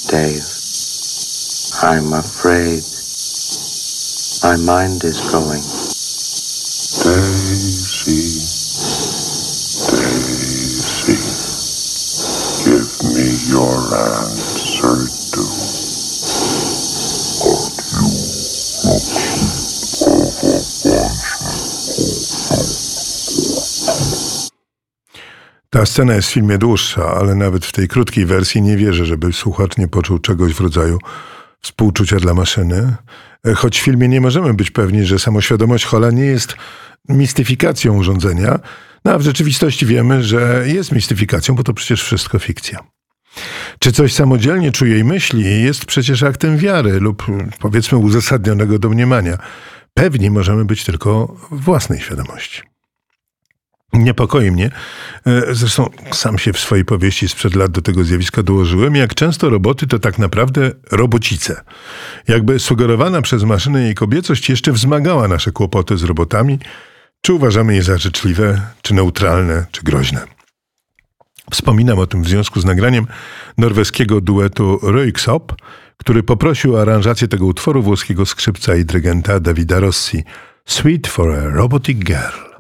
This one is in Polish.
Dave, I'm afraid my mind is going. Daisy, Daisy, give me your answer to Ta scena jest w filmie dłuższa, ale nawet w tej krótkiej wersji nie wierzę, żeby słuchacz nie poczuł czegoś w rodzaju współczucia dla maszyny. Choć w filmie nie możemy być pewni, że samoświadomość Halla nie jest mistyfikacją urządzenia, no a w rzeczywistości wiemy, że jest mistyfikacją, bo to przecież wszystko fikcja. Czy coś samodzielnie czuje i myśli, jest przecież aktem wiary lub powiedzmy uzasadnionego domniemania. Pewni możemy być tylko własnej świadomości. Niepokoi mnie, zresztą sam się w swojej powieści sprzed lat do tego zjawiska dołożyłem, jak często roboty to tak naprawdę robocice. Jakby sugerowana przez maszynę jej kobiecość jeszcze wzmagała nasze kłopoty z robotami, czy uważamy je za życzliwe, czy neutralne, czy groźne. Wspominam o tym w związku z nagraniem norweskiego duetu Röyksopp, który poprosił o aranżację tego utworu włoskiego skrzypca i dyrygenta Davida Rossi, Suite for a Robotic Girl.